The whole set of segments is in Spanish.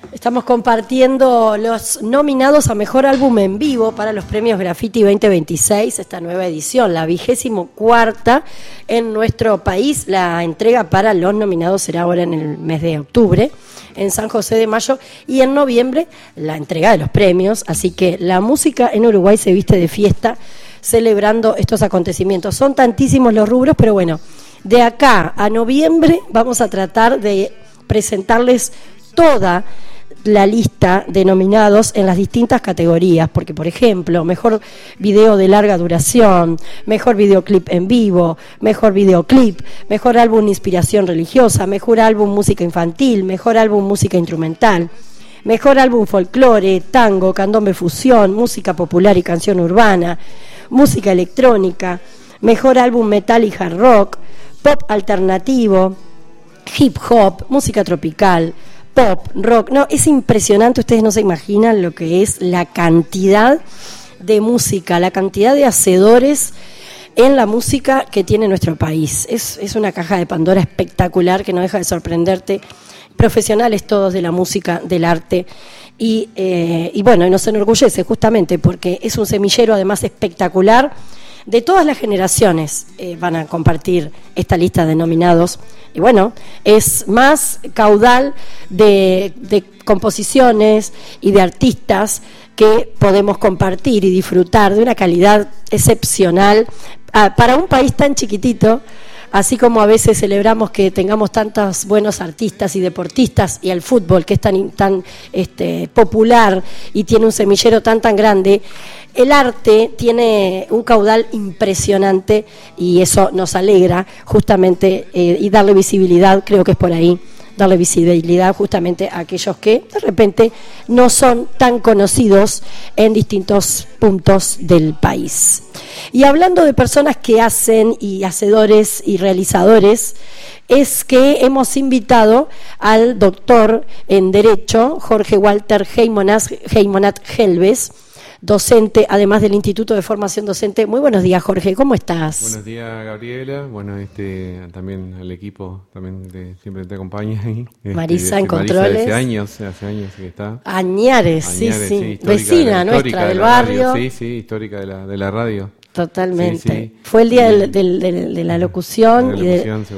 Estamos compartiendo los nominados a Mejor Álbum en Vivo para los Premios Graffiti 2026, esta nueva edición, la 24ª en nuestro país. La entrega para los nominados será ahora en el mes de octubre, en San José de Mayo, y en noviembre la entrega de los premios. Así que la música en Uruguay se viste de fiesta celebrando estos acontecimientos. Son tantísimos los rubros, pero bueno, de acá a noviembre vamos a tratar de presentarles toda la lista de nominados en las distintas categorías, porque por ejemplo, mejor video de larga duración, mejor videoclip en vivo, mejor videoclip, mejor álbum inspiración religiosa, mejor álbum música infantil, mejor álbum música instrumental, mejor álbum folclore, tango, candombe fusión, música popular y canción urbana, música electrónica, mejor álbum metal y hard rock, pop alternativo, hip hop, música tropical, pop, rock. No, es impresionante, ustedes no se imaginan lo que es la cantidad de música, la cantidad de hacedores en la música que tiene nuestro país. Es una caja de Pandora espectacular que no deja de sorprenderte. Profesionales todos de la música, del arte, y bueno, nos enorgullece justamente porque es un semillero además espectacular. De todas las generaciones van a compartir esta lista de nominados. Y bueno, es más caudal de composiciones y de artistas que podemos compartir y disfrutar de una calidad excepcional para un país tan chiquitito. Así como a veces celebramos que tengamos tantos buenos artistas y deportistas, y el fútbol que es tan popular y tiene un semillero tan grande, el arte tiene un caudal impresionante y eso nos alegra justamente, y darle visibilidad, creo que es por ahí, darle visibilidad justamente a aquellos que de repente no son tan conocidos en distintos puntos del país. Y hablando de personas que hacen, y hacedores y realizadores, es que hemos invitado al doctor en Derecho, Jorge Walter Heimonat Helves, docente, además del Instituto de Formación Docente. Muy buenos días, Jorge, ¿cómo estás? Buenos días, Gabriela. Bueno, también al equipo también siempre te acompaña ahí. Marisa en controles. Hace años que está. Añares, sí. Vecina nuestra del barrio. Sí, histórica de la radio. Totalmente. Sí. Fue el día de la locución, y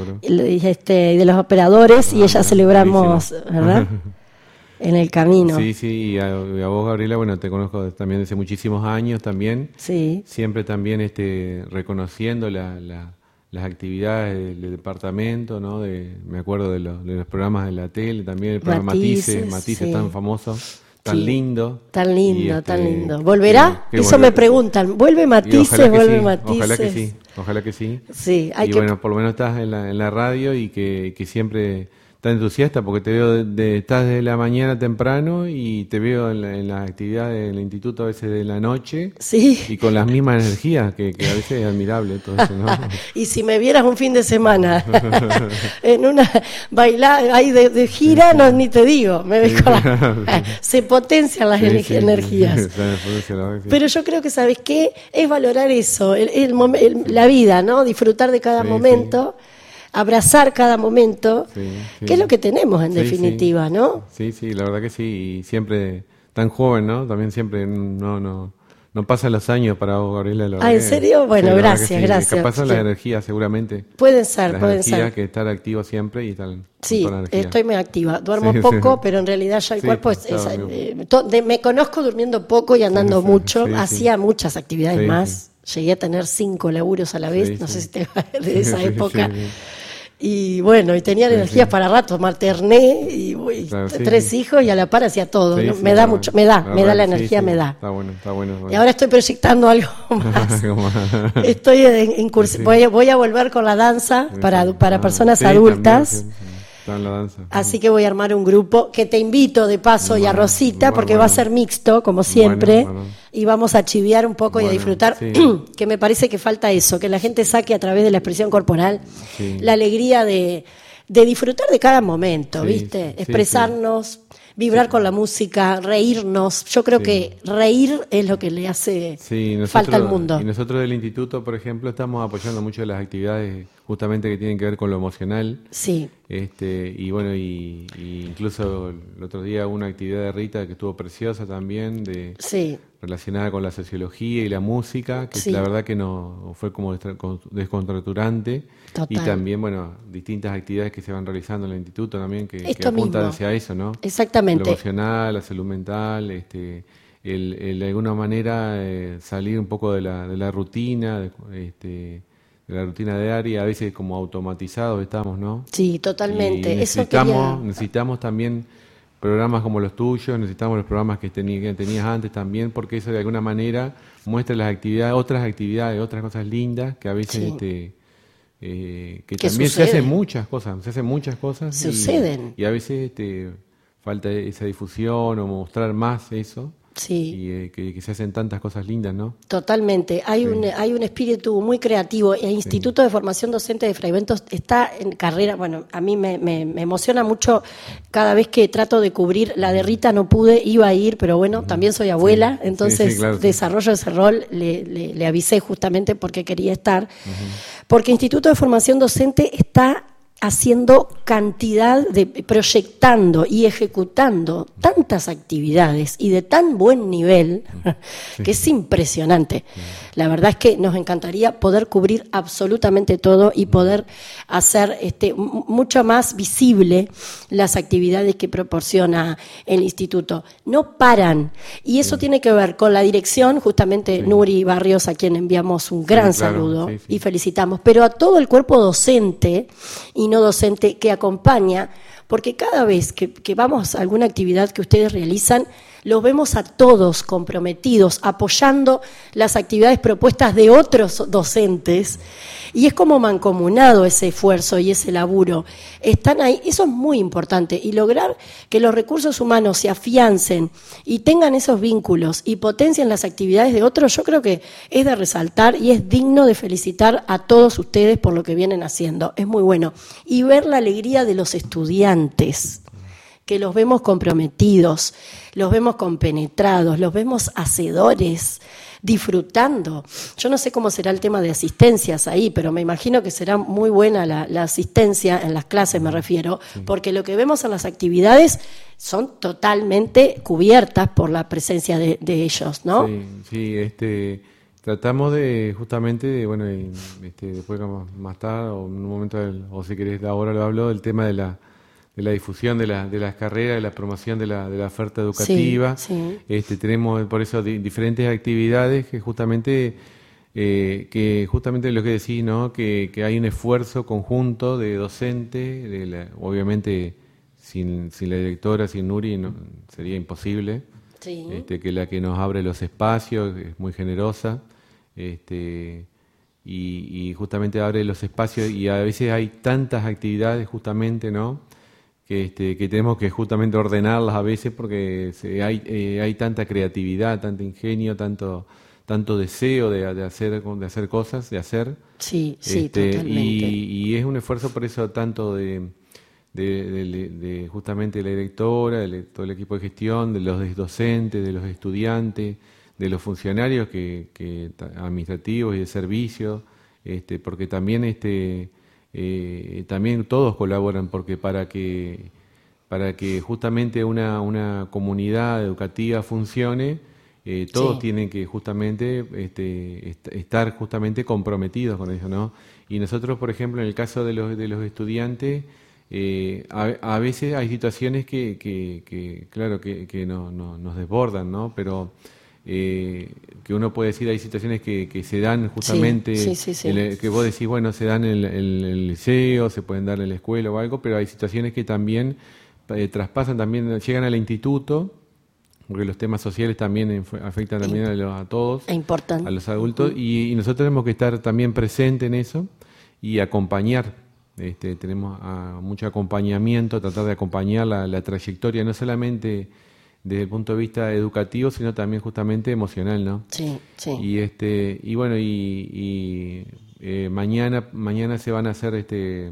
de los operadores, y ella celebramos, ¿verdad? En el camino. Sí, y a vos, Gabriela, bueno, te conozco también desde muchísimos años también. Sí. Siempre también reconociendo las actividades del departamento, ¿no? Me acuerdo de los programas de la tele, también el programa Matices, sí. Tan famoso, tan lindo. Tan lindo. ¿Volverá? Eso me preguntan. ¿Vuelve Matices? ¿Vuelve Matices? Ojalá que sí. Sí, bueno, por lo menos estás en la radio y que siempre estás entusiasta, porque te veo estás desde la mañana temprano y te veo en la actividad del instituto a veces de la noche. Sí. Y con las mismas energías, que a veces es admirable todo eso, ¿no? Y si me vieras un fin de semana en una bailada ahí de gira, no, ni te digo, me ves se potencian las energías. Pero yo creo que, ¿sabes qué? Es valorar eso, la vida, ¿no? Disfrutar de cada momento. Sí. Abrazar cada momento, que es lo que tenemos en definitiva, ¿no? Sí, la verdad que sí, y siempre tan joven, ¿no? También siempre no pasan los años para vos, Gabriela. ¿En serio? Bueno, gracias. Capaz son las energías, seguramente. Pueden ser. Que estar activo siempre y estar sí, con energía. Estoy muy activa. Duermo poco, pero en realidad ya el cuerpo me conozco durmiendo poco y andando mucho. Hacía muchas actividades más. Llegué a tener 5 laburos a la vez, no sé si te va de esa época. Y bueno, y tenía energías para rato, materné y 3 hijos, y a la par hacía todo, ¿no? Me da la energía, me da. Está bueno. Y ahora estoy proyectando algo más. Estoy en curso, voy a volver con la danza para personas adultas. En la danza. Así que voy a armar un grupo que te invito de paso, y a Rosita, porque va a ser mixto, como siempre, y vamos a chiviar un poco y a disfrutar, que me parece que falta eso, que la gente saque a través de la expresión corporal la alegría de disfrutar de cada momento, ¿viste? Expresarnos, vibrar con la música, reírnos. Yo creo que reír es lo que le hace falta al mundo. Y nosotros del instituto, por ejemplo, estamos apoyando mucho las actividades justamente que tienen que ver con lo emocional. Sí. Y bueno, y incluso el otro día hubo una actividad de Rita que estuvo preciosa también, relacionada con la sociología y la música, que la verdad que no fue como descontracturante. Total. Y también, bueno, distintas actividades que se van realizando en el instituto también, que apuntan hacia eso, ¿no? Exactamente. Lo emocional, la salud mental, el de alguna manera salir un poco de la rutina, de la rutina diaria, a veces como automatizados estamos, ¿no? Sí, totalmente. Y necesitamos también programas como los tuyos, necesitamos los programas que tenías antes también, porque eso de alguna manera muestra las actividades, otras cosas lindas que a veces que también suceden. se hacen muchas cosas. Suceden. Y a veces falta esa difusión o mostrar más eso. Sí. Y que se hacen tantas cosas lindas, ¿no? Totalmente. Hay un espíritu muy creativo. El Instituto de Formación Docente de Fray Bentos está en carrera. Bueno, a mí me emociona mucho cada vez que trato de cubrir la de Rita. No pude, iba a ir, pero bueno, también soy abuela, entonces claro, desarrollo ese rol. Le avisé justamente porque quería estar. Porque Instituto de Formación Docente está haciendo proyectando y ejecutando tantas actividades y de tan buen nivel que es impresionante. La verdad es que nos encantaría poder cubrir absolutamente todo y poder hacer mucho más visible las actividades que proporciona el instituto. No paran, y eso tiene que ver con la dirección, justamente Nuri Barrios, a quien enviamos un gran saludo y felicitamos, pero a todo el cuerpo docente y no docente que acompaña, porque cada vez que vamos a alguna actividad que ustedes realizan, los vemos a todos comprometidos, apoyando las actividades propuestas de otros docentes, y es como mancomunado ese esfuerzo y ese laburo. Están ahí, eso es muy importante, y lograr que los recursos humanos se afiancen y tengan esos vínculos y potencien las actividades de otros, yo creo que es de resaltar y es digno de felicitar a todos ustedes por lo que vienen haciendo. Es muy bueno. Y ver la alegría de los estudiantes, que los vemos comprometidos, los vemos compenetrados, los vemos hacedores, disfrutando. Yo no sé cómo será el tema de asistencias ahí, pero me imagino que será muy buena la asistencia en las clases, me refiero, porque lo que vemos en las actividades son totalmente cubiertas por la presencia de ellos, ¿no? Sí, tratamos de justamente, bueno, después más tarde o en un momento, o si querés ahora lo hablo, del tema de la difusión de las carreras, de la promoción de la oferta educativa. Tenemos por eso diferentes actividades que justamente lo que decís, ¿no? Que hay un esfuerzo conjunto de docentes, obviamente sin la directora, sin Nuri, no, sería imposible. Que la que nos abre los espacios, es muy generosa, y justamente abre los espacios, y a veces hay tantas actividades justamente, ¿no? Que tenemos que justamente ordenarlas a veces porque hay tanta creatividad, tanto ingenio, tanto deseo de hacer cosas, de hacer. Sí, totalmente. Y es un esfuerzo por eso tanto de justamente la directora, de todo el equipo de gestión, de los docentes, de los estudiantes, de los funcionarios administrativos y de servicio, porque también también todos colaboran, porque para que justamente una comunidad educativa funcione, todos tienen que justamente estar justamente comprometidos con eso, ¿no? Y nosotros, por ejemplo, en el caso de los estudiantes, a veces hay situaciones que claro, que nos desbordan, ¿no? Pero que uno puede decir, hay situaciones que se dan justamente, que vos decís, bueno, se dan en el liceo, se pueden dar en la escuela o algo, pero hay situaciones que también traspasan, también llegan al instituto, porque los temas sociales también afectan también a todos, a los adultos, y nosotros tenemos que estar también presentes en eso y acompañar. Tenemos mucho acompañamiento, tratar de acompañar la trayectoria, no solamente desde el punto de vista educativo, sino también justamente emocional, ¿no? Sí. Y bueno, mañana se van a hacer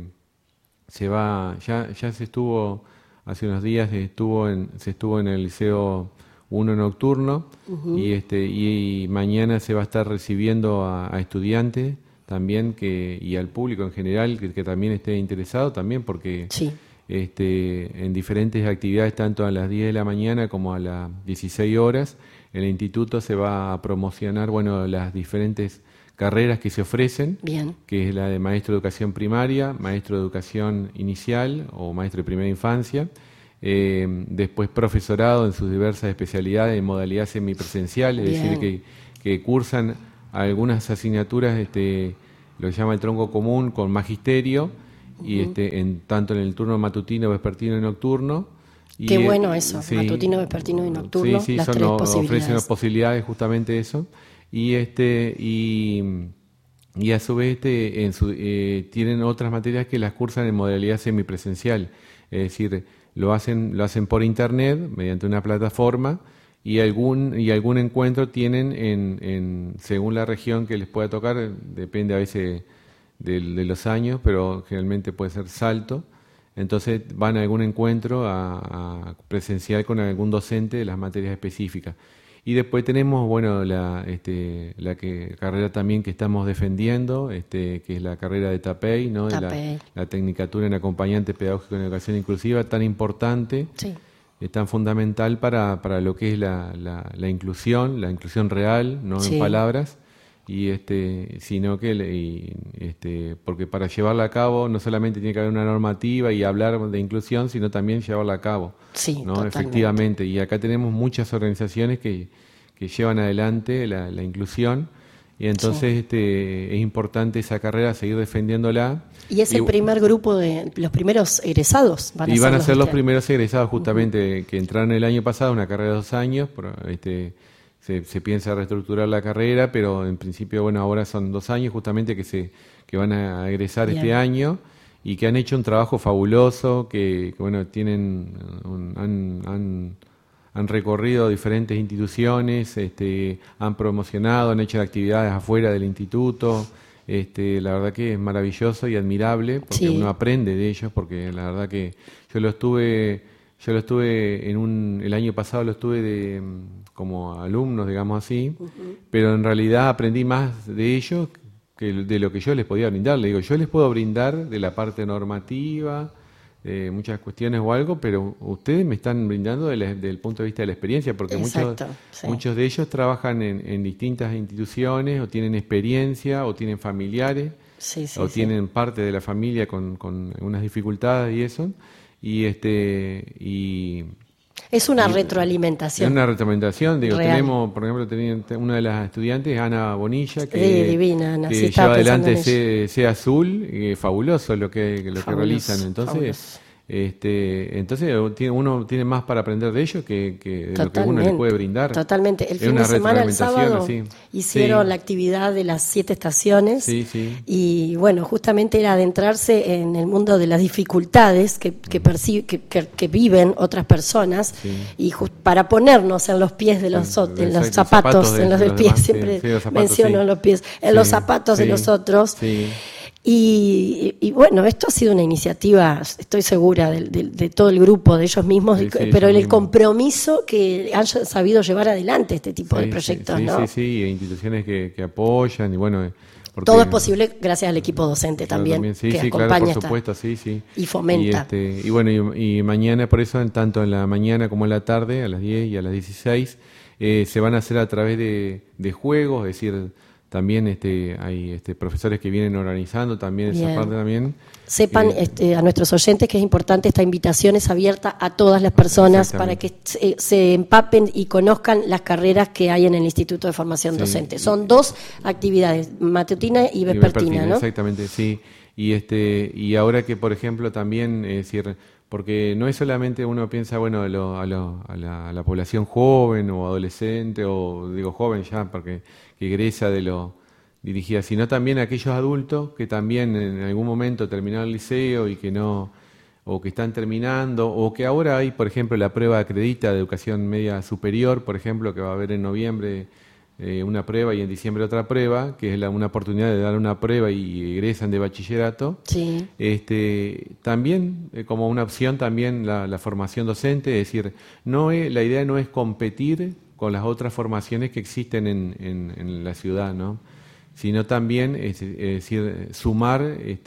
ya se estuvo hace unos días, se estuvo en el Liceo 1 nocturno, y mañana se va a estar recibiendo a estudiantes también y al público en general que también esté interesado también, porque sí. En diferentes actividades, tanto a las 10 de la mañana como a las 16 horas, el instituto se va a promocionar, bueno, las diferentes carreras que se ofrecen, Bien. Que es la de maestro de educación primaria, maestro de educación inicial o maestro de primera infancia, después profesorado en sus diversas especialidades en modalidad semipresencial, es decir, que cursan algunas asignaturas, lo que se llama el tronco común con magisterio, y tanto en el turno matutino, vespertino y nocturno. Qué bueno eso, sí, matutino, vespertino y nocturno, sí, las tres posibilidades. Ofrecen las posibilidades justamente eso. Y a su vez tienen otras materias que las cursan en modalidad semipresencial, es decir, lo hacen por internet mediante una plataforma, y algún encuentro tienen según la región que les pueda tocar, depende a veces de los años, pero generalmente puede ser Salto. Entonces van a algún encuentro a presencial con algún docente de las materias específicas. Y después tenemos, bueno, la carrera también que estamos defendiendo, que es la carrera de TAPEI, ¿no? La Tecnicatura en Acompañante Pedagógico en Educación Inclusiva, tan importante, sí, tan fundamental para lo que es la inclusión real, no sí, en palabras, sino porque para llevarla a cabo no solamente tiene que haber una normativa y hablar de inclusión, sino también llevarla a cabo, sí, ¿no? Totalmente. Efectivamente, y acá tenemos muchas organizaciones que llevan adelante la inclusión, y entonces sí, es importante esa carrera, seguir defendiéndola. Y es el primer grupo de los primeros egresados. Van a ser los primeros egresados justamente, que entraron el año pasado, una carrera de 2 años, se piensa reestructurar la carrera, pero en principio, bueno, ahora son 2 años justamente que van a egresar. Bien. Este año, y que han hecho un trabajo fabuloso, que bueno, han recorrido diferentes instituciones, han promocionado, han hecho actividades afuera del instituto. La verdad que es maravilloso y admirable, porque sí, uno aprende de ellos, porque la verdad que yo lo estuve el año pasado lo estuve como alumnos, digamos así, pero en realidad aprendí más de ellos que de lo que yo les podía brindar. Le digo, yo les puedo brindar de la parte normativa, de muchas cuestiones o algo, pero ustedes me están brindando desde el punto de vista de la experiencia, porque muchos de ellos trabajan en distintas instituciones, o tienen experiencia, o tienen familiares, tienen parte de la familia con unas dificultades y eso. Es una retroalimentación. Es una retroalimentación, digo, real. Tenemos, por ejemplo, una de las estudiantes, Ana Bonilla, divina, Ana, que lleva adelante Sea Azul, fabuloso lo que realizan. Entonces, entonces uno tiene más para aprender de ellos que de lo que uno les puede brindar. Totalmente. El fin de semana, el sábado, hicieron la actividad de las 7 estaciones. Sí, sí. Y bueno, justamente era adentrarse en el mundo de las dificultades que viven otras personas, y para ponernos en los pies de los otros, en los zapatos de los pies, siempre menciono los pies, en los zapatos de los otros. Sí. Y bueno, esto ha sido una iniciativa, estoy segura, de todo el grupo, de ellos mismos, pero el compromiso que han sabido llevar adelante este tipo de proyectos, ¿no? Sí, instituciones que apoyan, y bueno... Todo es posible gracias al equipo docente también, que acompaña, claro, por supuesto, y fomenta. Y bueno, y mañana, por eso, tanto en la mañana como en la tarde, a las 10 y a las 16, se van a hacer a través de juegos, es decir... También hay profesores que vienen organizando también esa parte también. Sepan a nuestros oyentes que es importante, esta invitación es abierta a todas las personas para que se empapen y conozcan las carreras que hay en el Instituto de Formación Docente. Son 2 actividades, matutina y vespertina, ¿no? Exactamente, sí. Y ahora que, por ejemplo, también, porque no es solamente uno piensa, bueno, a la población joven o adolescente, o digo joven ya, porque que egresa de lo dirigida, sino también a aquellos adultos que también en algún momento terminaron el liceo y que no, o que están terminando, o que ahora hay, por ejemplo, la prueba acredita de educación media superior, por ejemplo, que va a haber en noviembre una prueba y en diciembre otra prueba, que es una oportunidad de dar una prueba y egresan de bachillerato. Sí. También como una opción también la formación docente, es decir, la idea no es competir con las otras formaciones que existen en la ciudad, ¿no? sino también es decir, sumar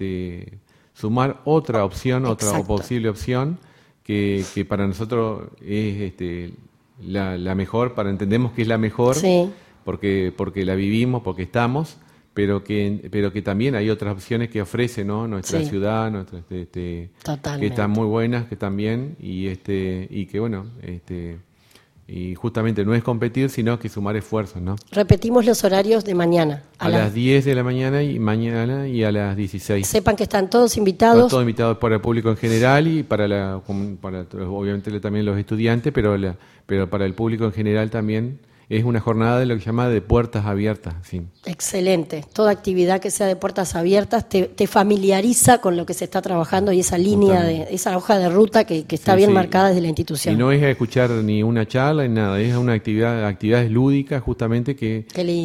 otra opción, otra posible opción que para nosotros es la mejor, entendemos que es la mejor, sí, porque la vivimos, porque estamos, pero que también hay otras opciones que ofrece, ¿no?, nuestra ciudad, que están muy buenas, que también, y que bueno, y justamente no es competir, sino que sumar esfuerzos, ¿no? Repetimos los horarios de mañana. A las 10 de la mañana y a las 16. Sepan que están todos invitados. Todos invitados para el público en general y para obviamente también los estudiantes, pero para el público en general también. Es una jornada de lo que se llama de puertas abiertas. Sí. Excelente. Toda actividad que sea de puertas abiertas te familiariza con lo que se está trabajando y esa línea, esa hoja de ruta que está bien marcada desde la institución. Y no es a escuchar ni una charla ni nada, es una actividades lúdicas justamente que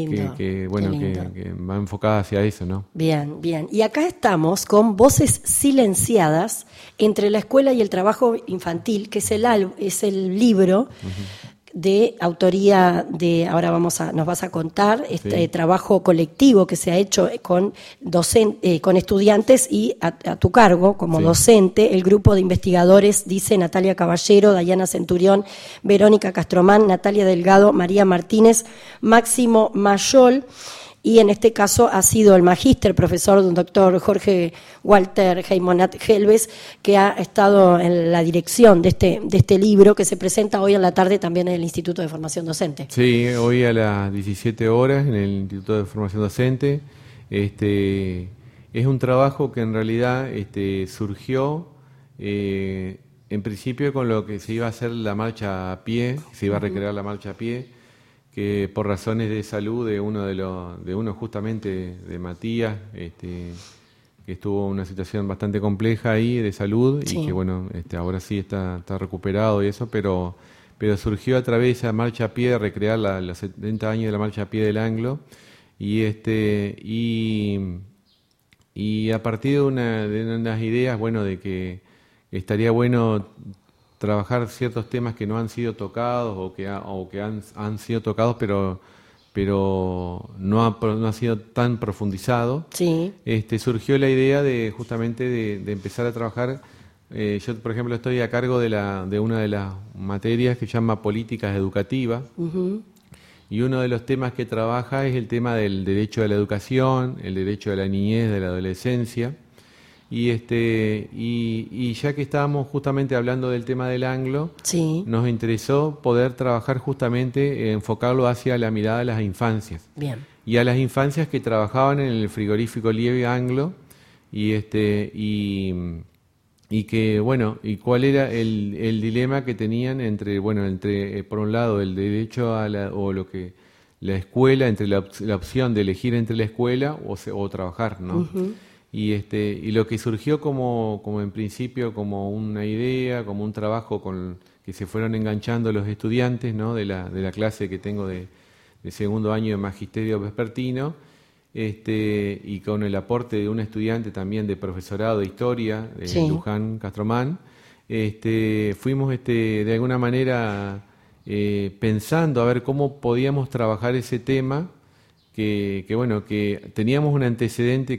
va enfocada hacia eso, ¿no? Bien, bien. Y acá estamos con Voces Silenciadas entre la escuela y el trabajo infantil, que es el libro de autoría de, ahora nos vas a contar, trabajo colectivo que se ha hecho con estudiantes y a tu cargo como docente, el grupo de investigadores, dice Natalia Caballero, Dayana Centurión, Verónica Castromán, Natalia Delgado, María Martínez, Máximo Mayol. Y en este caso ha sido el magíster, profesor doctor Jorge Walter Heimonat Helves, que ha estado en la dirección de este libro que se presenta hoy en la tarde también en el Instituto de Formación Docente. Sí, hoy a las 17 horas en el Instituto de Formación Docente. Es un trabajo que en realidad surgió en principio con lo que se iba a hacer la marcha a pie, se iba a recrear la marcha a pie, que por razones de salud de uno justamente de Matías, que estuvo en una situación bastante compleja ahí de salud y que bueno, ahora sí está recuperado y eso, pero surgió a través de esa marcha a pie, de recrear los 70 años de la marcha a pie del Anglo y a partir de unas ideas, bueno, de que estaría bueno trabajar ciertos temas que no han sido tocados o que han sido tocados pero no ha sido tan profundizado. Sí. Surgió la idea de justamente de empezar a trabajar. Yo, por ejemplo, estoy a cargo de una de las materias que se llama Políticas Educativas. Y uno de los temas que trabaja es el tema del derecho a la educación, el derecho a la niñez, de la adolescencia. Y ya que estábamos justamente hablando del tema del Anglo, nos interesó poder trabajar justamente, enfocarlo hacia la mirada de las infancias. Bien. Y a las infancias que trabajaban en el frigorífico Lieve Anglo, y que, bueno, y cuál era el dilema que tenían entre por un lado el derecho a la escuela, entre la opción de elegir entre la escuela o trabajar, ¿no? Y lo que surgió como en principio como una idea, como un trabajo que se fueron enganchando los estudiantes, ¿no?, de la clase que tengo de segundo año de magisterio vespertino, y con el aporte de un estudiante también de profesorado de historia, de Luján Castromán, fuimos de alguna manera pensando a ver cómo podíamos trabajar ese tema, que teníamos un antecedente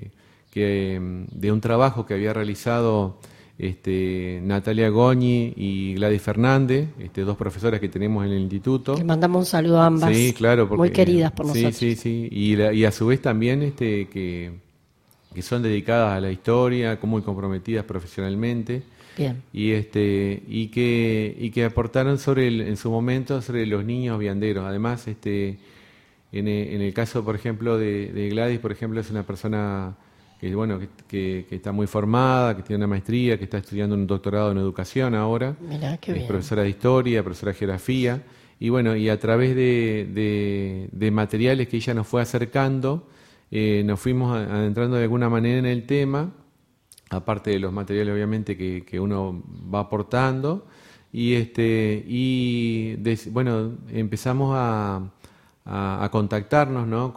de un trabajo que había realizado Natalia Goñi y Gladys Fernández, dos profesoras que tenemos en el instituto. Le mandamos un saludo a ambas, sí, claro, muy queridas por nosotros. Sí, y a su vez también que son dedicadas a la historia, muy comprometidas profesionalmente. Bien. Y que aportaron en su momento sobre los niños vianderos. Además, en el caso, por ejemplo, de Gladys, por ejemplo, es una persona que está muy formada, que tiene una maestría, que está estudiando un doctorado en educación ahora. Mirá, qué bien. Es profesora de historia, profesora de geografía, y a través de materiales que ella nos fue acercando, nos fuimos adentrando de alguna manera en el tema, aparte de los materiales obviamente que uno va aportando, empezamos a contactarnos, ¿no?,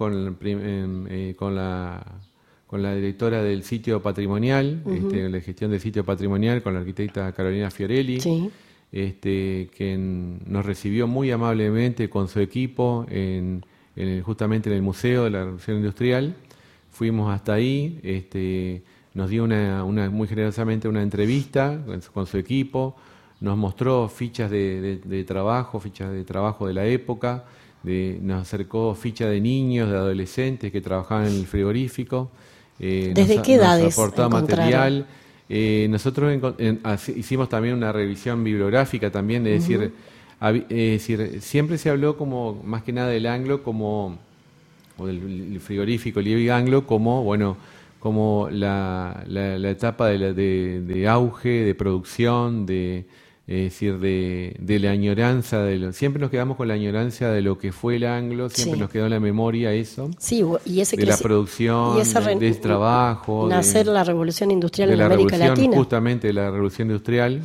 con la directora del sitio patrimonial, la gestión del sitio patrimonial, con la arquitecta Carolina Fiorelli, que nos recibió muy amablemente con su equipo en justamente en el Museo de la Revolución Industrial. Fuimos hasta ahí, nos dio muy generosamente una entrevista con su equipo, nos mostró fichas de trabajo de la época, nos acercó fichas de niños, de adolescentes que trabajaban en el frigorífico. ¿Desde qué edades nos aportó material. Nosotros hicimos también una revisión bibliográfica también, es decir, siempre se habló como, más que nada del anglo como, o del frigorífico Liebig Anglo como, bueno, como la etapa de auge, de producción, es decir, de la añoranza, siempre nos quedamos con la añoranza de lo que fue el anglo, siempre nos quedó en la memoria eso, y ese de la producción, de ese trabajo. Nacer la revolución industrial en América Latina. Justamente de la revolución industrial.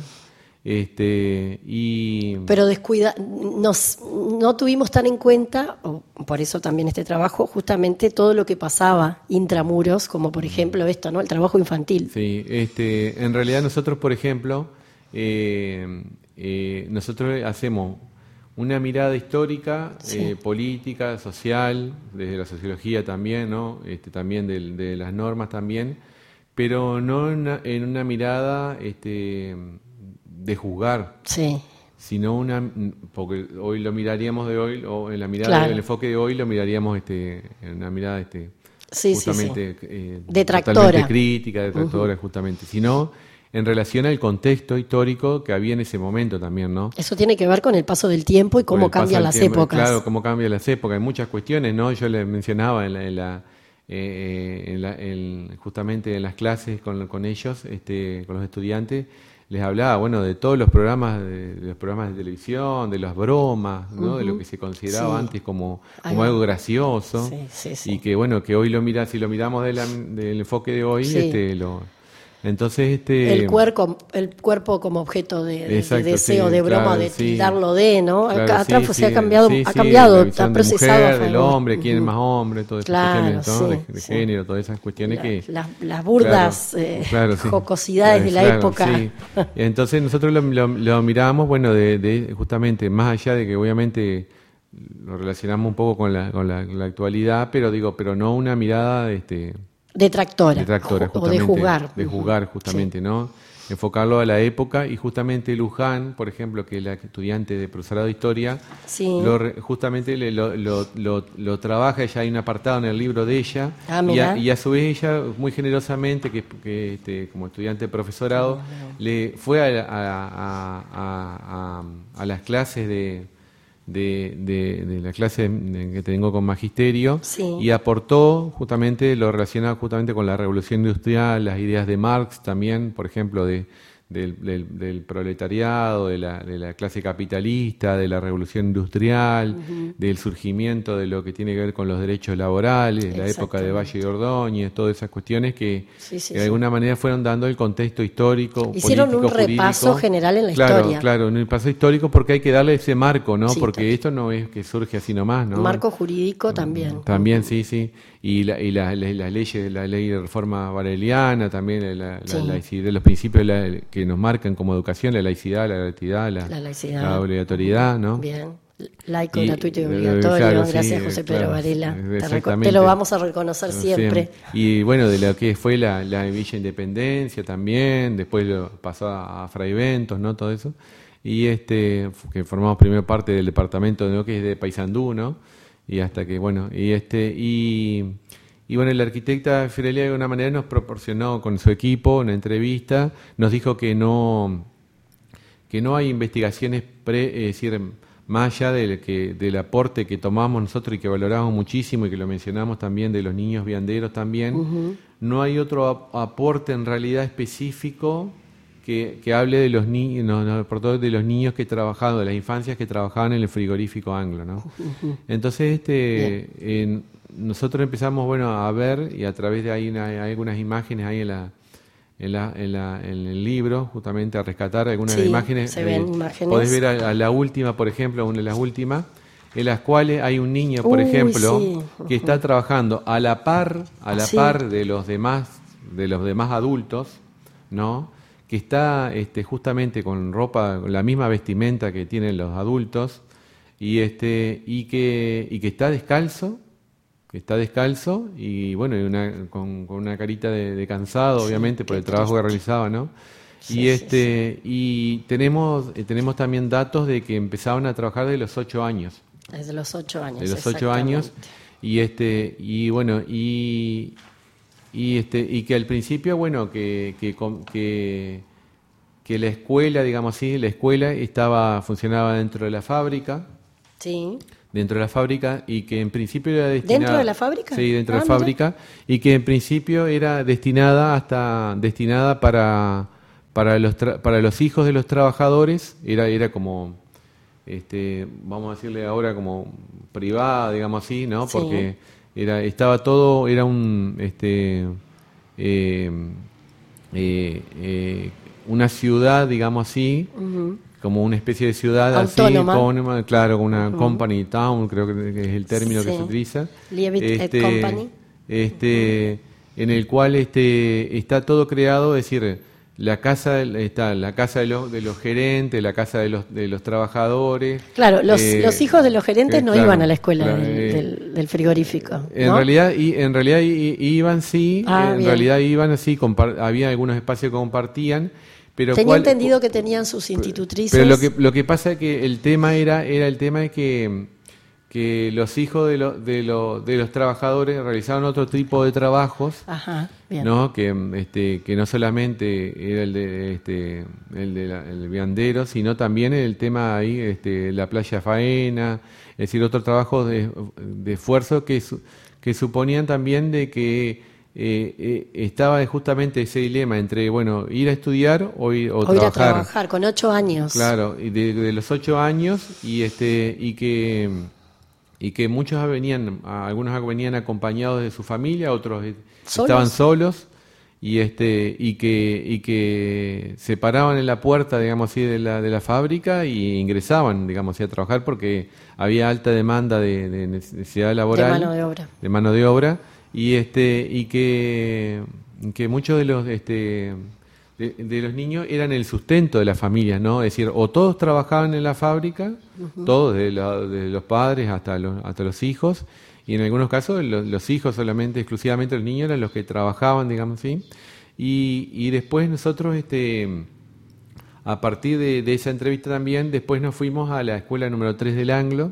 Pero no tuvimos tan en cuenta, por eso también este trabajo, justamente todo lo que pasaba intramuros, como por ejemplo esto, ¿no? El trabajo infantil. Sí, en realidad nosotros, por ejemplo, nosotros hacemos una mirada histórica, política, social, desde la sociología también, ¿no? También de las normas también, pero no en una mirada de juzgar, sino porque hoy lo miraríamos de hoy, o en la mirada del enfoque de hoy lo miraríamos en una mirada justamente detractora, totalmente crítica, detractora, justamente, sino en relación al contexto histórico que había en ese momento también, ¿no? Eso tiene que ver con el paso del tiempo y cómo cambian las épocas. Claro, cómo cambian las épocas. Hay muchas cuestiones, ¿no? Yo les mencionaba justamente en las clases con ellos, con los estudiantes, les hablaba, bueno, de todos los programas, de los programas de televisión, de las bromas, ¿no? De lo que se consideraba antes como algo gracioso, y que bueno, que hoy si lo miramos del enfoque de hoy, entonces el cuerpo como objeto de deseo, de broma, claro, de tildarlo ¿no? Claro, atrás ha cambiado, está procesado. Mujer, del hombre, quién es más hombre, todas esas cuestiones, de género, todas esas cuestiones las burdas jocosidades de la época. Sí. Entonces nosotros lo miramos, bueno, justamente, más allá de que obviamente lo relacionamos un poco con la actualidad, pero no una mirada detractora o de juzgar. De juzgar, justamente, ¿no? Enfocarlo a la época, y justamente Luján, por ejemplo, que es la estudiante de profesorado de historia, justamente lo trabaja. Ella, hay un apartado en el libro de ella, y a su vez ella, muy generosamente, que como estudiante de profesorado, le fue a las clases de la clase que tengo con magisterio, y aportó justamente lo relacionado justamente con la revolución industrial, las ideas de Marx también, por ejemplo, del proletariado, de la clase capitalista, de la revolución industrial, del surgimiento de lo que tiene que ver con los derechos laborales, la época de Valle de Ordóñez, todas esas cuestiones que de alguna manera fueron dando el contexto histórico, hicieron político, un repaso jurídico, general en la historia. Claro, un repaso histórico, porque hay que darle ese marco, ¿no? Porque esto no es que surge así nomás, ¿no? Marco jurídico también. También, sí. Y las leyes, la ley de reforma bareliana, también los principios que nos marcan como educación, la laicidad, la gratuidad, la obligatoriedad, ¿no? Bien. Laico, gratuito y obligatorio. Gracias, José Pedro Varela. Te lo vamos a reconocer siempre. Y bueno, de lo que fue la Villa Independencia también, después lo pasó a Fray Ventos, ¿no? Todo eso. Y que formamos primero parte del departamento de lo que es de Paysandú, ¿no? Y hasta que, bueno, y bueno, la arquitecta Fiorelli de alguna manera nos proporcionó con su equipo una entrevista, nos dijo que no hay investigaciones es decir, más allá del aporte que tomamos nosotros y que valoramos muchísimo, y que lo mencionamos también, de los niños vianderos también, no hay otro aporte en realidad específico que hable de los niños, por todo de los niños que trabajaban, de las infancias que trabajaban en el frigorífico Anglo, ¿no? Entonces nosotros empezamos, bueno, a ver, y a través de ahí hay algunas imágenes ahí en el libro, justamente a rescatar algunas imágenes. Se ven imágenes. Podés ver a la última, por ejemplo, una de las últimas, en las cuales hay un niño, por ejemplo, que está trabajando a la par de los demás adultos, ¿no? Que está justamente con ropa, la misma vestimenta que tienen los adultos, y que está descalzo, y bueno, con una carita de cansado, obviamente, por el trabajo que realizaba, ¿no? Sí, y tenemos también datos de que empezaban a trabajar desde los 8 años. Desde los 8 años. De los 8 años. Y bueno, y que al principio, bueno, que la escuela, digamos así, funcionaba dentro de la fábrica. Sí. Dentro de la fábrica, y que en principio era destinada... ¿Dentro de la fábrica? Sí, dentro de la fábrica, y que en principio era destinada para los hijos de los trabajadores, era como, vamos a decirle ahora como privada, digamos así, ¿no? Sí. Porque estaba todo, era una ciudad, digamos así, como una especie de ciudad autónoma, así, claro, con una company town, creo que es el término que se utiliza. Liebit Company. En el cual está todo creado, es decir, la casa de los gerentes, la casa de los trabajadores. Claro, los hijos de los gerentes no claro, iban a la escuela claro, del frigorífico, ¿no? En realidad iban sí, bien. realidad iban así, había algunos espacios que compartían. Pero tenía entendido que tenían sus institutrices. Pero lo que pasa es que el tema era el tema de que los hijos de los trabajadores realizaban otro tipo de trabajos. Ajá, bien. ¿No? Que no solamente era el viandero, sino también el tema ahí, la playa faena, es decir, otro trabajo de esfuerzo que suponían también de que estaba justamente ese dilema entre, bueno, ir a estudiar o ir a trabajar con 8 años. Claro, y de los 8 años y que muchos algunos venían acompañados de su familia, otros estaban solos y que se paraban en la puerta, digamos así, de la fábrica y ingresaban, digamos así, a trabajar porque había alta demanda de necesidad laboral, de mano de obra. Y que muchos de los niños eran el sustento de las familias, ¿no? Es decir, o todos trabajaban en la fábrica, todos, desde los padres hasta los hijos, y en algunos casos los hijos solamente, exclusivamente los niños eran los que trabajaban, digamos así. Y después nosotros, a partir de esa entrevista también, después nos fuimos a la escuela número 3 del Anglo,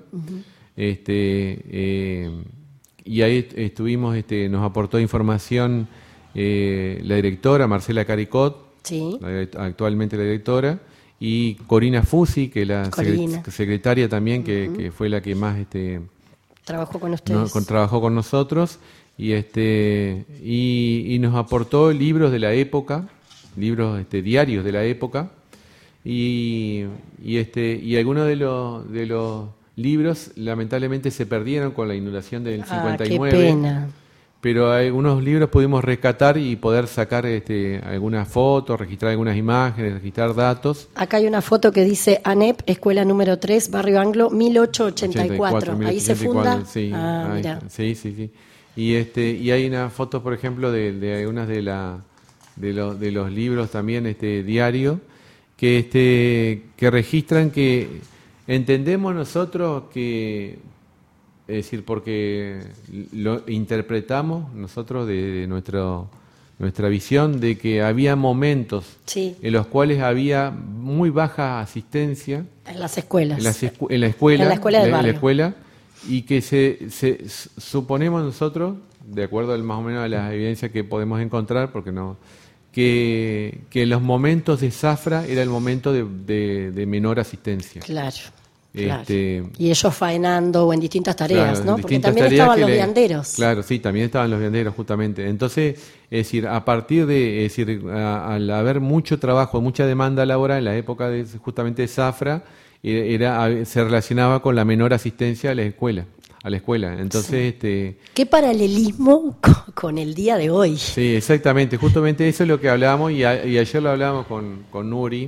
y ahí estuvimos, nos aportó información la directora Marcela Caricot, sí, actualmente la directora, y Corina Fusi, que es la secretaria también, que fue la que más trabajó con ustedes, trabajó con nosotros, y nos aportó libros de la época, libros diarios de la época, y algunos de los libros lamentablemente se perdieron con la inundación del 59. Qué pena. Pero algunos libros pudimos rescatar y poder sacar algunas fotos, registrar algunas imágenes, registrar datos. Acá hay una foto que dice ANEP, Escuela número 3, Barrio Anglo, 1884. Ahí se funda. Sí, mira. Sí. Y hay una foto, por ejemplo, de algunas de los libros también diario que registran que entendemos nosotros que, es decir, porque lo interpretamos nosotros de nuestra visión de que había momentos en los cuales había muy baja asistencia en las escuelas, en la escuela, y que suponemos nosotros, de acuerdo más o menos a las evidencias que podemos encontrar, porque no, que los momentos de zafra era el momento de menor asistencia. Claro. Y ellos faenando o en distintas tareas, claro, ¿no? Porque también estaban los vianderos. Claro, sí, también estaban los vianderos, justamente. Entonces, es decir, a partir de, es decir, al haber mucho trabajo, mucha demanda laboral en la época justamente de zafra, se relacionaba con la menor asistencia a la escuela. Entonces, sí. ¿Qué paralelismo con el día de hoy? Sí, exactamente. Justamente eso es lo que hablábamos y ayer lo hablábamos con Nuri,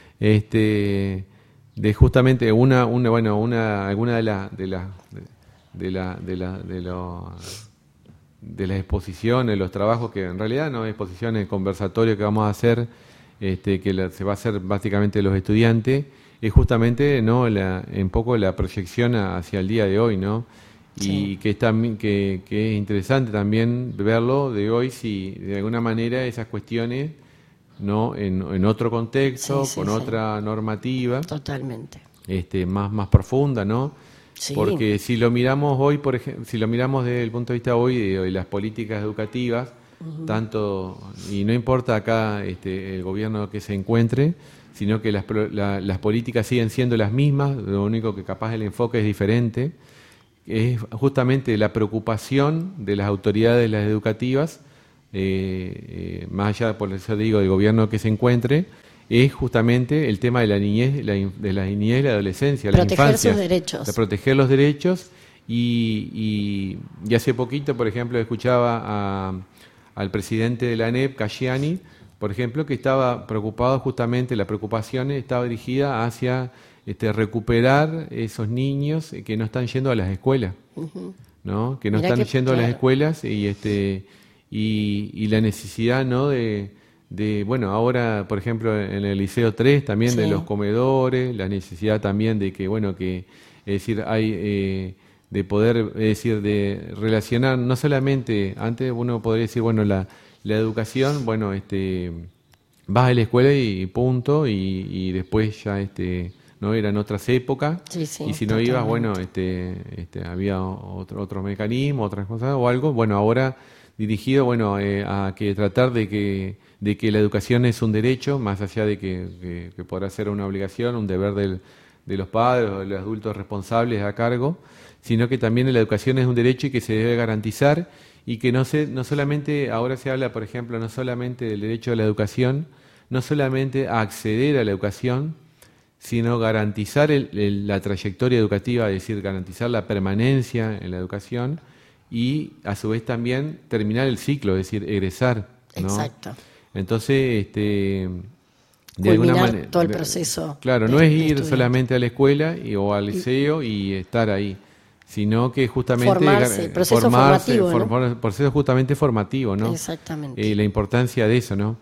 de justamente alguna de las exposiciones, los trabajos que en realidad no es exposiciones, conversatorios que vamos a hacer, se va a hacer básicamente los estudiantes. es justamente, ¿no?, un poco la proyección hacia el día de hoy, ¿no? Y que es también que es interesante también verlo de hoy, si de alguna manera esas cuestiones, ¿no?, en otro contexto, con otra normativa, totalmente, más profunda, ¿no? Sí. Porque si lo miramos hoy, por ejemplo, si lo miramos desde el punto de vista hoy de las políticas educativas, tanto, y no importa acá el gobierno que se encuentre, sino que las políticas siguen siendo las mismas, lo único que capaz el enfoque es diferente, es justamente la preocupación de las autoridades las educativas, más allá, por eso digo, del gobierno que se encuentre, es justamente el tema de la niñez, de la niñez y la adolescencia, las infancias. Proteger sus derechos. De proteger los derechos, y hace poquito, por ejemplo, escuchaba al presidente de la ANEP, Casciani, por ejemplo, que estaba preocupado justamente, la preocupación estaba dirigida hacia recuperar esos niños que no están yendo a las escuelas, ¿no? Que no están yendo a las escuelas, y la necesidad, ¿no?, de bueno, ahora, por ejemplo, en el Liceo 3 también de los comedores, la necesidad también de que, bueno, que, es decir, hay de poder, es decir, de relacionar, no solamente, antes uno podría decir, bueno, la educación, bueno, vas a la escuela y punto, y después ya, no eran otras épocas, y si no ibas, bueno, había otro mecanismo, otras cosas o algo, bueno, ahora dirigido, bueno, a que tratar de que la educación es un derecho, más allá de que podrá ser una obligación, un deber de los padres o de los adultos responsables a cargo, sino que también la educación es un derecho y que se debe garantizar, y que no solamente, ahora se habla, por ejemplo, no solamente del derecho a la educación, no solamente a acceder a la educación, sino garantizar la trayectoria educativa, es decir, garantizar la permanencia en la educación, y a su vez también terminar el ciclo, es decir, egresar, ¿no? Exacto. Entonces, de alguna manera, todo el proceso. Claro, no es ir solamente a la escuela o al liceo y estar ahí, sino que justamente formarse, proceso formativo, ¿no? Proceso justamente formativo, ¿no? Exactamente. La importancia de eso, ¿no?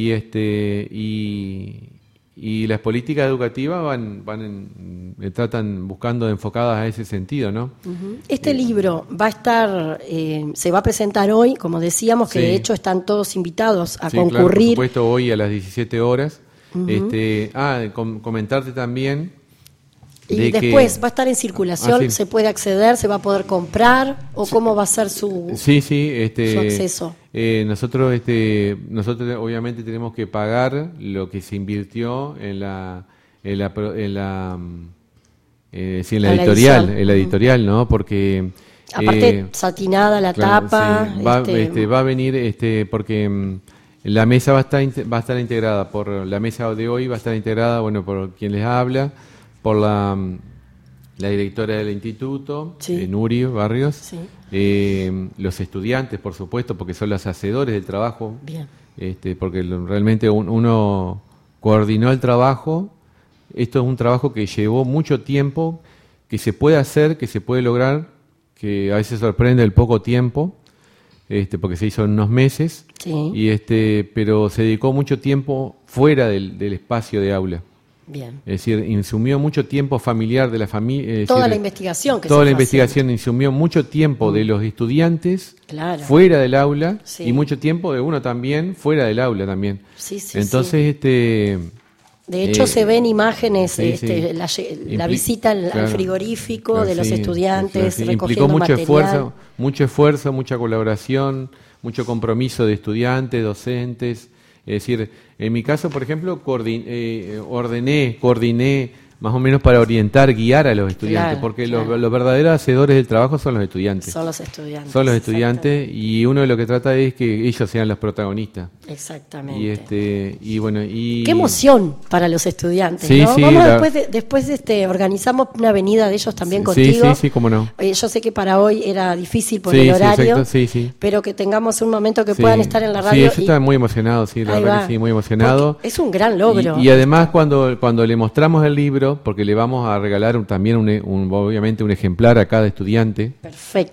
Y las políticas educativas tratan buscando enfocadas a ese sentido, ¿no? Este libro va a estar, se va a presentar hoy, como decíamos, que de hecho están todos invitados a concurrir. Claro, por supuesto, hoy a las 17 horas. Comentarte también. Y después va a estar en circulación, se puede acceder, se va a poder comprar, o cómo va a ser su acceso. Nosotros obviamente tenemos que pagar lo que se invirtió en la editorial, ¿no? Porque aparte satinada la tapa, va a venir porque la mesa va a estar integrada por la mesa de hoy, va a estar integrada, bueno, por quien les habla, por la directora del instituto, Nuri Barrios, los estudiantes, por supuesto, porque son los hacedores del trabajo. Bien. Porque realmente uno coordinó el trabajo. Esto es un trabajo que llevó mucho tiempo, que se puede hacer, que se puede lograr, que a veces sorprende el poco tiempo, porque se hizo en unos meses, pero se dedicó mucho tiempo fuera del espacio de aula. Bien. Es decir, insumió mucho tiempo familiar de la familia. Toda la investigación que Toda la investigación insumió mucho tiempo de los estudiantes fuera del aula, y mucho tiempo de uno también fuera del aula también. Entonces, de hecho, se ven imágenes, la visita al frigorífico de los estudiantes, recogiendo implicó material. Mucho esfuerzo, mucha colaboración, mucho compromiso de estudiantes, docentes. Es decir, en mi caso, por ejemplo, coordiné más o menos para orientar, guiar a los estudiantes, porque los verdaderos hacedores del trabajo son los estudiantes. Son los estudiantes. Son los estudiantes, y uno de lo que trata es que ellos sean los protagonistas. Exactamente. Y bueno, qué emoción para los estudiantes, sí, ¿no? Sí, vamos después organizamos una venida de ellos también contigo. Sí, cómo no. Yo sé que para hoy era difícil por el horario, pero que tengamos un momento que puedan estar en la radio. Sí, yo estaba muy emocionado, la verdad que sí, muy emocionado. Porque es un gran logro. Y además cuando le mostramos el libro, porque le vamos a regalar también obviamente un ejemplar a cada estudiante. Perfecto.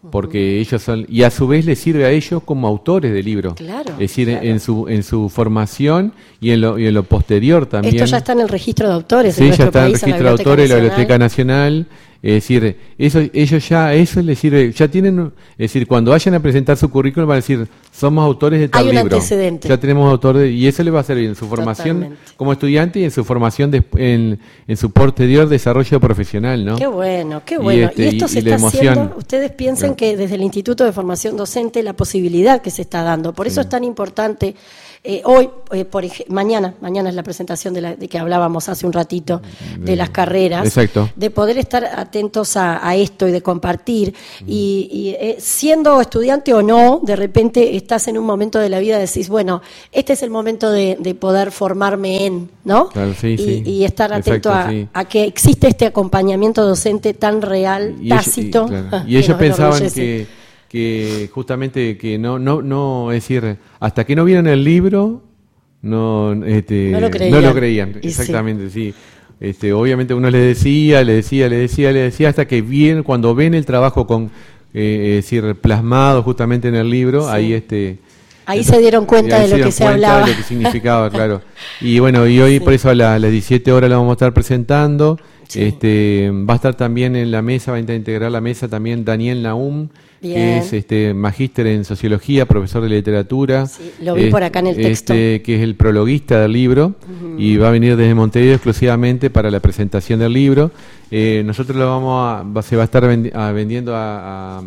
porque ellos son, y a su vez les sirve a ellos como autores de libros. Claro. Es decir, claro. en su formación y en lo posterior también. Esto ya está en el registro de autores. Sí, en ya está en el país, registro de autores de la Biblioteca Nacional. Es decir, eso les sirve, ya tienen, es decir, cuando vayan a presentar su currículum van a decir, somos autores de tal libro. Hay un antecedente. Ya tenemos autores, y eso les va a servir en su formación Totalmente. como estudiante y en su formación en su posterior desarrollo profesional, ¿no? Qué bueno, qué bueno. Y esto se está haciendo, ustedes piensan que desde el Instituto de Formación Docente la posibilidad que se está dando, por eso es tan importante. Hoy, mañana es la presentación de que hablábamos hace un ratito, de las carreras. Exacto. De poder estar atentos a esto y de compartir. Y siendo estudiante o no, de repente estás en un momento de la vida, decís, bueno, este es el momento de poder formarme ¿no? Claro, sí, y estar atento exacto, a que existe este acompañamiento docente tan real, tácito. Y ellos pensaban que justamente que no, es decir, hasta que no vieron el libro, no lo creían. Exactamente, sí. Obviamente uno le decía, hasta que cuando ven el trabajo es decir, plasmado justamente en el libro, ahí ahí se dieron cuenta de lo que se hablaba. De lo que significaba, claro. Y bueno, y hoy por eso a las 17 horas la vamos a estar presentando. Sí. Va a estar también en la mesa, va a integrar la mesa también Daniel Nahum, que es magíster en sociología, profesor de literatura. Sí, lo vi por acá en el texto. Que es el prologuista del libro, y va a venir desde Montevideo exclusivamente para la presentación del libro. Nosotros se va a estar vendiendo a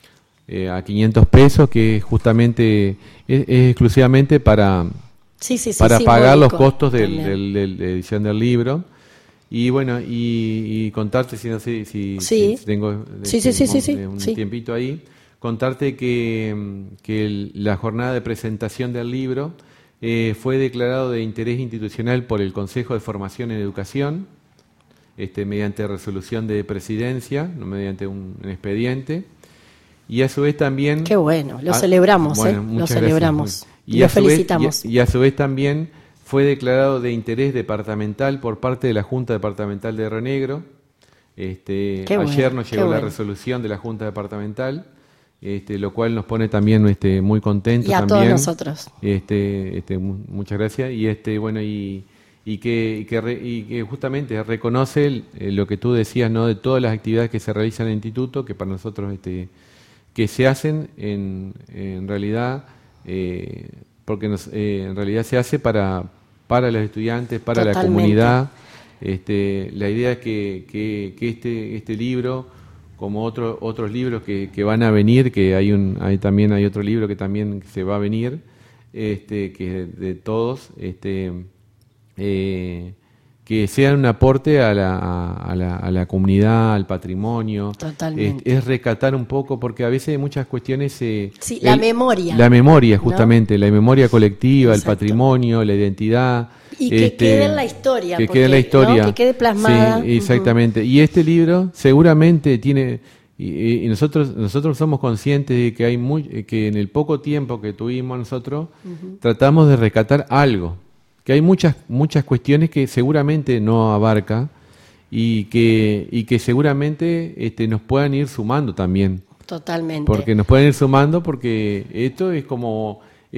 500 pesos, que justamente es exclusivamente para pagar los costos de la edición del libro. Y bueno, y contarte, si no sé si tengo un tiempito ahí, contarte que la jornada de presentación del libro fue declarado de interés institucional por el Consejo de Formación en Educación, mediante resolución de presidencia, no mediante un expediente, y a su vez también... Qué bueno, lo celebramos, lo celebramos, y lo felicitamos. Y a su vez también fue declarado de interés departamental por parte de la Junta Departamental de Río Negro. Ayer nos llegó la resolución de la Junta Departamental, lo cual nos pone también muy contentos. Y a también. Todos nosotros. Muchas gracias. Y que justamente reconoce lo que tú decías, ¿no? De todas las actividades que se realizan en el instituto, que para nosotros que se hacen en realidad, porque en realidad se hace para los estudiantes, para la comunidad. La idea es que este libro, como otros libros que van a venir, que también hay otro libro que también se va a venir, que es de todos, que sean un aporte a la comunidad, al patrimonio. Totalmente. Es rescatar un poco, porque a veces hay muchas cuestiones... la memoria. La memoria, justamente, ¿no? La memoria colectiva, Exacto. El patrocinio, la identidad. Y que quede en la historia. Que quede en la historia. ¿no? Que quede plasmada. Sí, exactamente. Y este libro seguramente tiene... Y nosotros somos conscientes de que que en el poco tiempo que tuvimos nosotros, tratamos de rescatar algo. Que hay muchas cuestiones que seguramente no abarca y que seguramente nos puedan ir sumando también. Totalmente. Porque nos pueden ir sumando, porque esto es como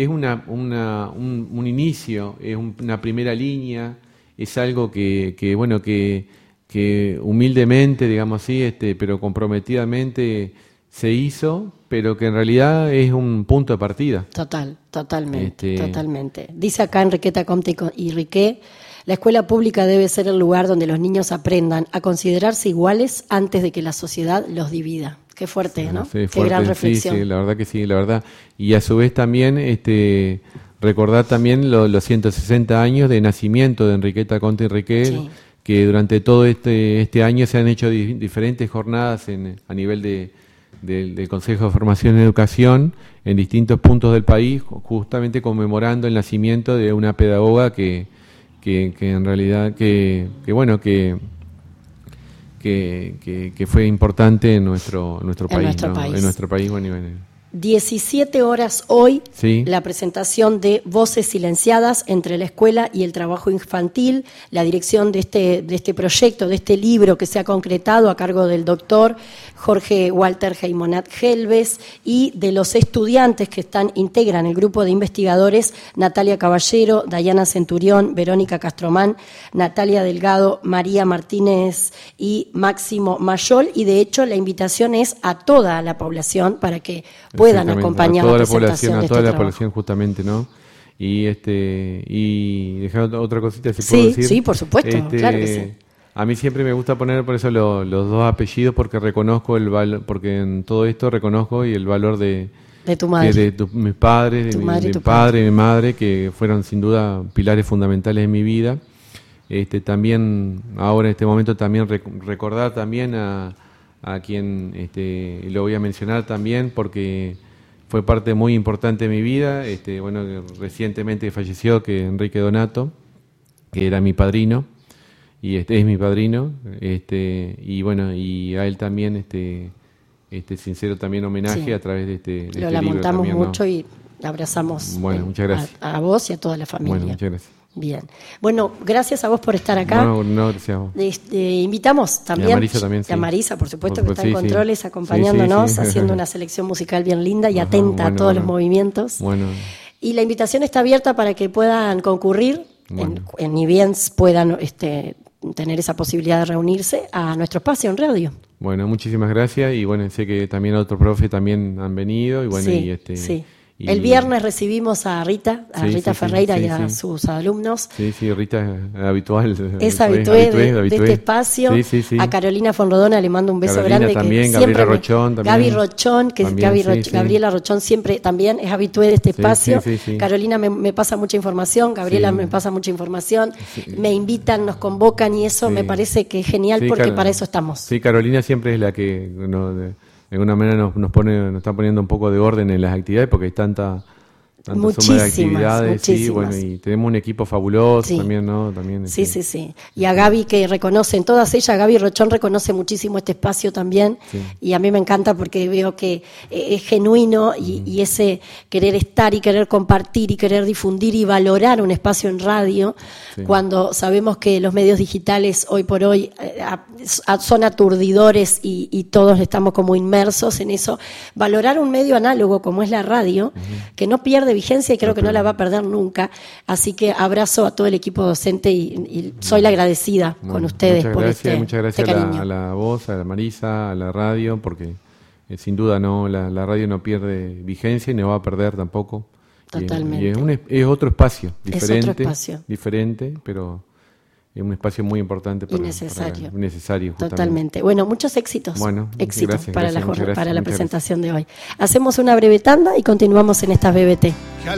un inicio, es una primera línea, es algo que humildemente, digamos así, pero comprometidamente se hizo, pero que en realidad es un punto de partida. Totalmente. Dice acá Enriqueta Comte y Riquet, la escuela pública debe ser el lugar donde los niños aprendan a considerarse iguales antes de que la sociedad los divida. Qué fuerte, ¿no? Sí, qué gran reflexión. Sí, la verdad que sí, la verdad. Y a su vez también recordar también los 160 años de nacimiento de Enriqueta Comte y Riquet, que durante todo este año se han hecho diferentes jornadas a nivel del Consejo de Formación en Educación en distintos puntos del país, justamente conmemorando el nacimiento de una pedagoga que en realidad que fue importante en nuestro país, nuestro país. En nuestro país. Bueno, 17 horas hoy, sí. La presentación de Voces Silenciadas entre la escuela y el trabajo infantil, la dirección de este proyecto, de este libro que se ha concretado a cargo del doctor Jorge Walter Heimonat Helves y de los estudiantes que integran el grupo de investigadores Natalia Caballero, Dayana Centurión, Verónica Castromán, Natalia Delgado, María Martínez y Máximo Mayol, y de hecho la invitación es a toda la población para que puedan acompañar la presentación a toda la población justamente, ¿no? Y dejar otra cosita, si puedo decir. Sí, por supuesto, claro que sí. A mí siempre me gusta poner por eso los dos apellidos, porque reconozco porque en todo esto reconozco y el valor de tu madre, mis padres, de mi padre y mi madre, que fueron sin duda pilares fundamentales en mi vida. También ahora en este momento también recordar también a quien lo voy a mencionar también porque fue parte muy importante de mi vida, recientemente falleció, que Enrique Donato, que era mi padrino y es mi padrino, y bueno, y a él también sincero también homenaje a través de este lo lamentamos también, mucho, ¿no? Y abrazamos muchas gracias. A vos y a toda la familia. Bueno, muchas gracias. Bien. Bueno, gracias a vos por estar acá. No, gracias a vos. Invitamos también a Marisa también, sí. A Marisa, por supuesto, que está en controles, acompañándonos, haciendo una selección musical bien linda y atenta a todos los movimientos. Bueno. Y la invitación está abierta para que puedan concurrir, ni bien puedan tener esa posibilidad de reunirse a nuestro espacio en radio. Bueno, muchísimas gracias, y bueno, sé que también otros profes también han venido, y bueno, sí. El viernes recibimos a Rita Ferreira y a sus alumnos. Sí, Rita es habitual. Es habitué de este espacio. Sí. A Carolina Fonrodona le mando un beso grande. También, Gabriela Rochón también. Gabriela Rochón siempre también es habitué de este espacio. Sí. Carolina me pasa mucha información, Gabriela me pasa mucha información. Me invitan, nos convocan y eso me parece que es genial porque para eso estamos. Sí, Carolina siempre es la que... de alguna manera nos está poniendo un poco de orden en las actividades, porque hay tanta suma de actividades, y tenemos un equipo fabuloso también, ¿no? También, sí. Y a Gaby, que reconocen todas ellas, Gaby Rochón reconoce muchísimo este espacio también, y a mí me encanta porque veo que es genuino y ese querer estar y querer compartir y querer difundir y valorar un espacio en radio, cuando sabemos que los medios digitales hoy por hoy son aturdidores y todos estamos como inmersos en eso. Valorar un medio análogo como es la radio, que no pierde vigencia y creo que no la va a perder nunca. Así que abrazo a todo el equipo docente y soy la agradecida con ustedes por muchas gracias a la voz, a la Marisa, a la radio, porque sin duda la radio no pierde vigencia y no va a perder tampoco. Totalmente. Y es otro espacio diferente, pero es un espacio muy importante necesario. Totalmente. Bueno, muchos éxitos. Éxitos para la presentación de hoy. Hacemos una breve tanda y continuamos en estas BBT.